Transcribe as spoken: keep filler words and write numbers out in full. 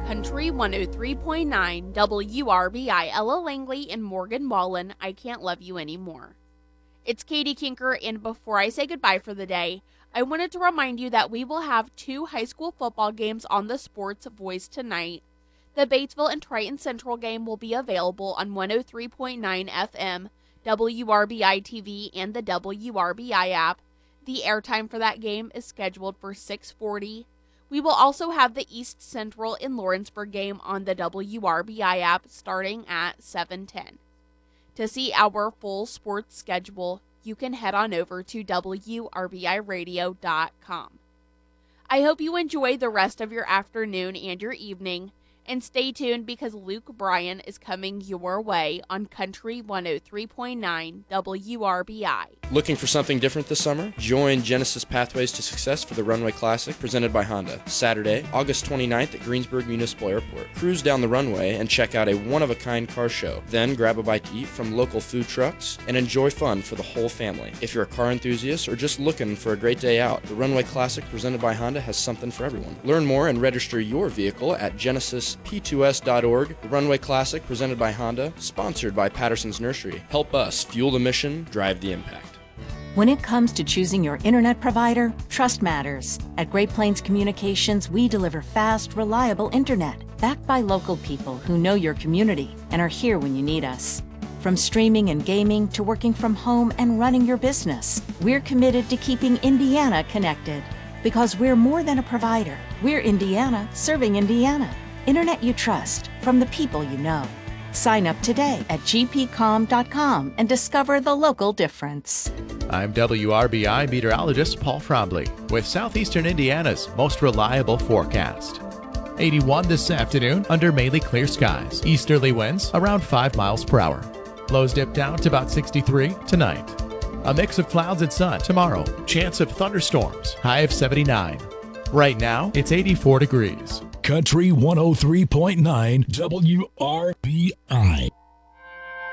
Country one oh three point nine W R B I, Ella Langley and Morgan Wallen, I Can't Love You Anymore. It's Katie Kinker, and before I say goodbye for the day, I wanted to remind you that we will have two high school football games on the Sports Voice tonight. The Batesville and Triton Central game will be available on one oh three point nine F M, W R B I T V, and the W R B I app. The airtime for that game is scheduled for six forty. We will also have the East Central and Lawrenceburg game on the W R B I app starting at seven ten. To see our full sports schedule, you can head on over to W R B I radio dot com. I hope you enjoy the rest of your afternoon and your evening, and stay tuned because Luke Bryan is coming your way on Country one oh three point nine W R B I. Looking for something different this summer? Join Genesis Pathways to Success for the Runway Classic presented by Honda. Saturday, August twenty-ninth at Greensburg Municipal Airport. Cruise down the runway and check out a one-of-a-kind car show. Then grab a bite to eat from local food trucks and enjoy fun for the whole family. If you're a car enthusiast or just looking for a great day out, the Runway Classic presented by Honda has something for everyone. Learn more and register your vehicle at genesis p two s dot org. The Runway Classic presented by Honda, sponsored by Patterson's Nursery. Help us fuel the mission, drive the impact. When it comes to choosing your internet provider, trust matters. At Great Plains Communications, we deliver fast, reliable internet, backed by local people who know your community and are here when you need us. From streaming and gaming to working from home and running your business, we're committed to keeping Indiana connected. Because we're more than a provider. We're Indiana serving Indiana. Internet you trust from the people you know. Sign up today at g p com dot com and discover the local difference. I'm W R B I meteorologist Paul Frobley with Southeastern Indiana's most reliable forecast. eighty-one this afternoon under mainly clear skies. Easterly winds around five miles per hour. Lows dip down to about sixty-three tonight. A mix of clouds and sun tomorrow. Chance of thunderstorms. High of seventy-nine. Right now, it's eighty-four degrees. Country one oh three point nine W R B I.